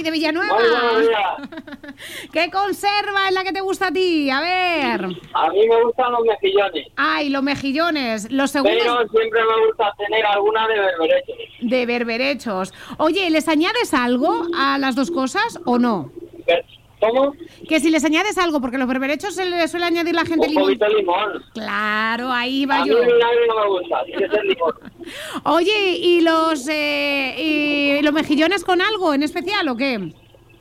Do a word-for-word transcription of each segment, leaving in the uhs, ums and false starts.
de Villanueva. Muy buenos días. ¿Qué conserva es la que te gusta a ti? A ver. A mí me gustan los mejillones. Ay, los mejillones. Los segundos... Pero siempre me gusta tener alguna de berberechos. De berberechos. Oye, ¿les añades algo a las dos cosas o no? ¿Cómo? Que si les añades algo, porque los berberechos se les suele añadir la gente Un limón. poquito de limón. Claro, ahí va a yo. A mí el vinagre no me gusta, tiene que ser limón. Oye, ¿y los, eh, y los mejillones con algo en especial o qué?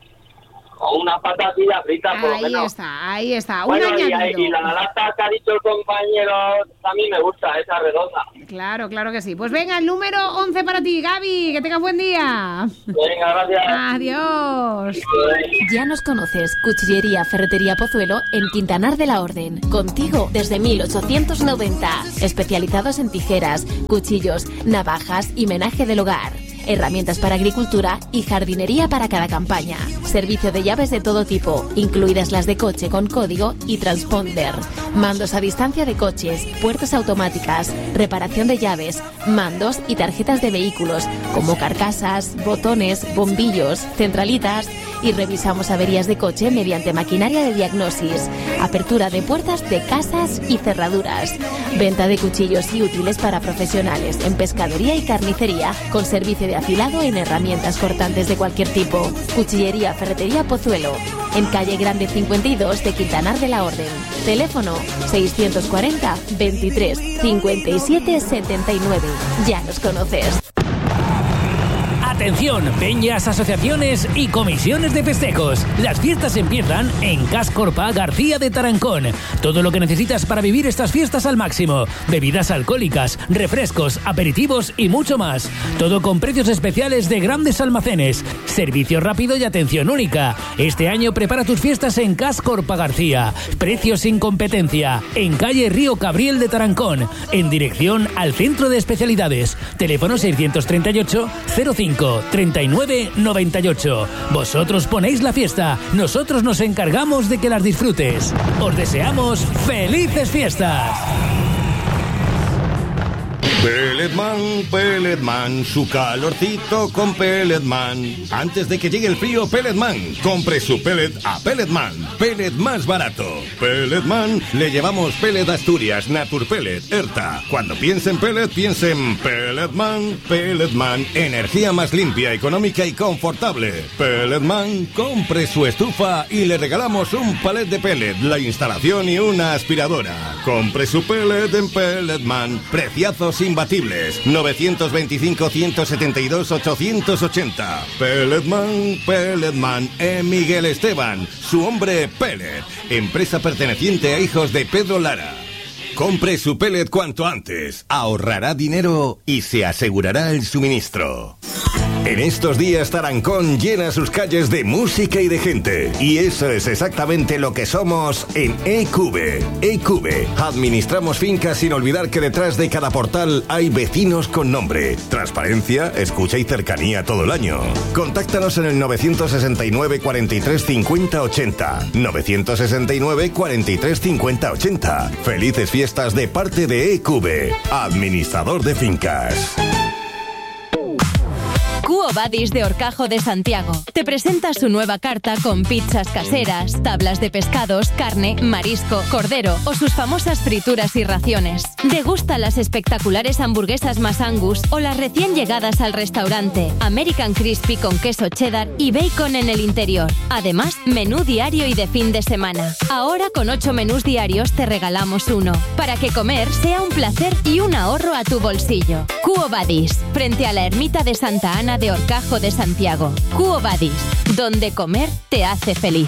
O una patatilla frita, por lo menos. Ahí está, ahí está. Bueno, un y, añadido. y la lata que ha dicho el compañero, a mí me gusta, esa redonda. Claro, claro que sí. Pues venga, el número once para ti, Gaby. Que tengas buen día. Venga, gracias. Adiós. Ya nos conoces. Cuchillería Ferretería Pozuelo en Quintanar de la Orden. Contigo desde mil ochocientos noventa. Especializados en tijeras, cuchillos, navajas y menaje del hogar. Herramientas para agricultura y jardinería para cada campaña. Servicio de llaves de todo tipo, incluidas las de coche con código y transponder. Mandos a distancia de coches, puertas automáticas, reparación de llaves, mandos y tarjetas de vehículos, como carcasas, botones, bombillos, centralitas. Y revisamos averías de coche mediante maquinaria de diagnosis. Apertura de puertas de casas y cerraduras. Venta de cuchillos y útiles para profesionales en pescadería y carnicería, con servicio de afilado en herramientas cortantes de cualquier tipo. Cuchillería Ferretería Pozuelo, en calle Grande cincuenta y dos de Quintanar de la Orden. Teléfono seiscientos cuarenta, veintitrés, cincuenta y siete, setenta y nueve. Ya nos conoces. Atención, peñas, asociaciones y comisiones de festejos. Las fiestas empiezan en Cascorpa García de Tarancón. Todo lo que necesitas para vivir estas fiestas al máximo. Bebidas alcohólicas, refrescos, aperitivos y mucho más. Todo con precios especiales de grandes almacenes. Servicio rápido y atención única. Este año prepara tus fiestas en Cascorpa García. Precios sin competencia. En calle Río Cabriel de Tarancón. En dirección al Centro de Especialidades. Teléfono seiscientos treinta y ocho, cero cinco, treinta y nueve, noventa y ocho. Vosotros ponéis la fiesta, nosotros nos encargamos de que las disfrutes. Os deseamos felices fiestas. Pelletman, Pelletman, su calorcito con Pelletman. Antes de que llegue el frío, Pelletman. Compre su pellet a Pelletman. Pellet más barato. Pelletman, le llevamos pellet Asturias, Naturpellet, Erta. Cuando piense en pellet, piense en Pelletman. Pelletman, energía más limpia, económica y confortable. Pelletman, compre su estufa y le regalamos un palet de pellet, la instalación y una aspiradora. Compre su pellet en Pelletman. Preciazos sin imbatibles. novecientos veinticinco, ciento setenta y dos, ochocientos ochenta. Pelletman, Pelletman, en Miguel Esteban, su hombre Pellet, empresa perteneciente a hijos de Pedro Lara. Compre su pellet cuanto antes, ahorrará dinero y se asegurará el suministro. En estos días Tarancón llena sus calles de música y de gente. Y eso es exactamente lo que somos en E Q B. E Q B. Administramos fincas sin olvidar que detrás de cada portal hay vecinos con nombre. Transparencia, escucha y cercanía todo el año. Contáctanos en el novecientos sesenta y nueve, cuarenta y tres, cincuenta, ochenta. novecientos sesenta y nueve, cuarenta y tres, cincuenta, ochenta. Felices fiestas de parte de E Q B. Administrador de fincas. Quo Vadis de Horcajo de Santiago te presenta su nueva carta con pizzas caseras, tablas de pescados, carne, marisco, cordero o sus famosas frituras y raciones. Degusta las espectaculares hamburguesas más Angus o las recién llegadas al restaurante, American Crispy con queso cheddar y bacon en el interior. Además, menú diario y de fin de semana. Ahora con ocho menús diarios te regalamos uno, para que comer sea un placer y un ahorro a tu bolsillo. Quo Vadis, frente a la ermita de Santa Ana de Horcajo de Santiago. Quo Vadis, donde comer te hace feliz.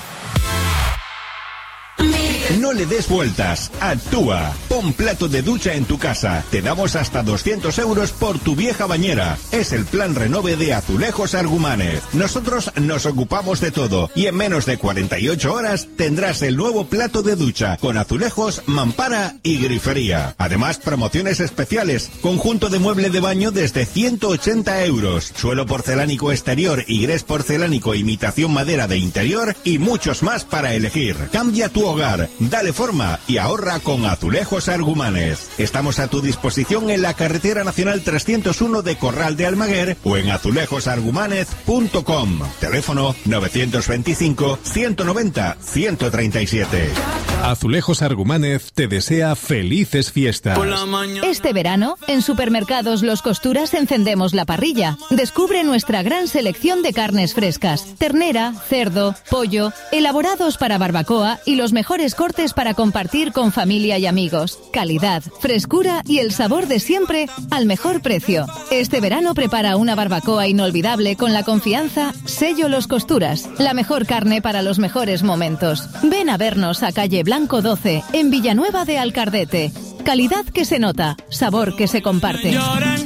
No le des vueltas, actúa. Pon plato de ducha en tu casa. Te damos hasta doscientos euros por tu vieja bañera. Es el plan renove de Azulejos Argumanes. Nosotros nos ocupamos de todo y en menos de cuarenta y ocho horas tendrás el nuevo plato de ducha con azulejos, mampara y grifería. Además, promociones especiales. Conjunto de mueble de baño desde ciento ochenta euros. Suelo porcelánico exterior y grés porcelánico imitación madera de interior y muchos más para elegir. Cambia tu hogar. Dale forma y ahorra con Azulejos Argumánez. Estamos a tu disposición en la carretera nacional trescientos uno de Corral de Almaguer o en azulejos argumánez punto com. Teléfono novecientos veinticinco, ciento noventa, ciento treinta y siete. Azulejos Argumánez te desea felices fiestas. Este verano, en Supermercados Los Costuras encendemos la parrilla. Descubre nuestra gran selección de carnes frescas, ternera, cerdo, pollo, elaborados para barbacoa y los mejores cortes para compartir con familia y amigos. Calidad, frescura y el sabor de siempre al mejor precio. Este verano prepara una barbacoa inolvidable con la confianza Sello Los Costuras, la mejor carne para los mejores momentos. Ven a vernos a calle Blanco doce, en Villanueva de Alcardete. Calidad que se nota, sabor que se comparte.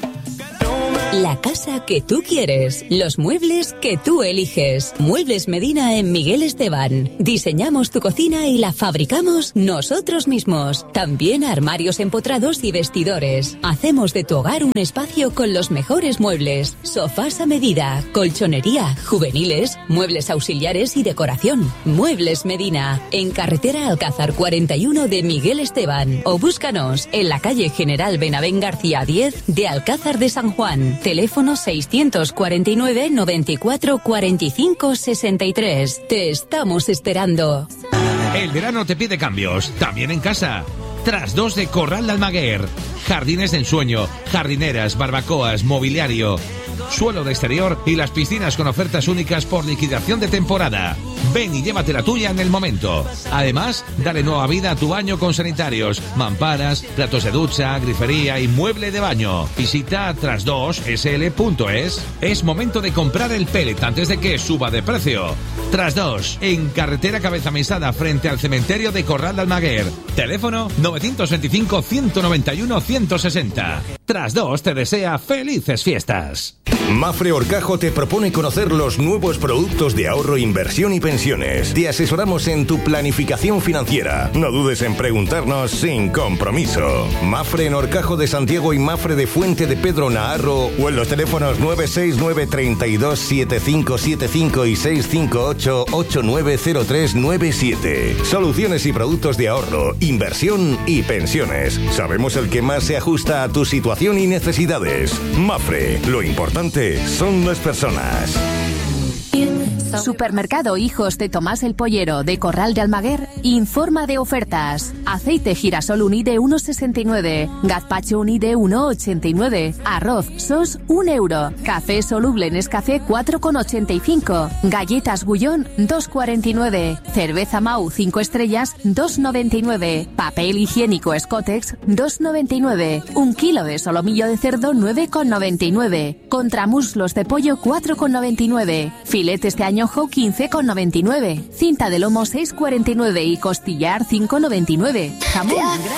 La casa que tú quieres, los muebles que tú eliges. Muebles Medina en Miguel Esteban. Diseñamos tu cocina y la fabricamos nosotros mismos. También armarios empotrados y vestidores. Hacemos de tu hogar un espacio con los mejores muebles. Sofás a medida, colchonería, juveniles, muebles auxiliares y decoración. Muebles Medina, en carretera Alcázar cuarenta y uno de Miguel Esteban. O búscanos en la calle General Benavén García diez de Alcázar de San Juan. Teléfono seiscientos cuarenta y nueve, noventa y cuatro, cuarenta y cinco, sesenta y tres. Te estamos esperando. El verano te pide cambios, también en casa. Tras dos de Corral de Almaguer. Jardines de ensueño, jardineras, barbacoas, mobiliario, suelo de exterior y las piscinas con ofertas únicas por liquidación de temporada. Ven y llévate la tuya en el momento. Además, dale nueva vida a tu baño con sanitarios, mamparas, platos de ducha, grifería y mueble de baño. Visita tras dos s l punto es. Es momento de comprar el pellet antes de que suba de precio. Tras dos, en carretera Cabeza Mesada frente al cementerio de Corral de Almaguer. Teléfono novecientos veinticinco, ciento noventa y uno, ciento sesenta. Tras dos te desea felices fiestas. Mafre Horcajo te propone conocer los nuevos productos de ahorro, inversión y pensiones. Te asesoramos en tu planificación financiera. No dudes en preguntarnos sin compromiso. Mafre en Horcajo de Santiago y Mafre de Fuente de Pedro Naharro o en los teléfonos nueve seis nueve, treinta y dos, setenta y cinco setenta y cinco y seis cinco ocho, ocho nueve cero tres nueve siete. Soluciones y productos de ahorro, inversión y pensiones. Sabemos el que más se ajusta a tu situación y necesidades. Mafre, lo importante son las personas. Supermercado Hijos de Tomás el Pollero de Corral de Almaguer informa de ofertas. Aceite girasol uni de uno sesenta y nueve, gazpacho uni de uno ochenta y nueve, arroz sos un euro, café soluble Nescafé cuatro ochenta y cinco, galletas Bullón dos cuarenta y nueve, cerveza Mau cinco estrellas dos noventa y nueve, papel higiénico Scotex dos noventa y nueve, un kilo de solomillo de cerdo nueve noventa y nueve, contramuslos de pollo cuatro noventa y nueve, filetes de año quince noventa y nueve, cinta de lomo seis cuarenta y nueve y costillar cinco noventa y nueve. Jamón